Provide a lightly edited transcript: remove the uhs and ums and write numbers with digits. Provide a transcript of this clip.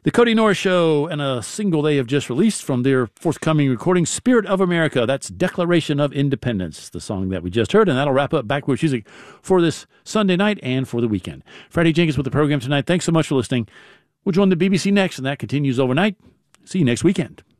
The Cody Norris Show, and a single they have just released from their forthcoming recording, Spirit of America. That's Declaration of Independence, the song that we just heard. And that'll wrap up Backwards Music for this Sunday night and for the weekend. Freddie Jenkins with the program tonight. Thanks so much for listening. We'll join the BBC next, and that continues overnight. See you next weekend.